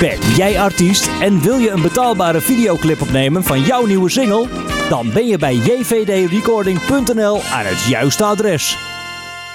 Ben jij artiest en wil je een betaalbare videoclip opnemen van jouw nieuwe single? Dan ben je bij jvdrecording.nl aan het juiste adres.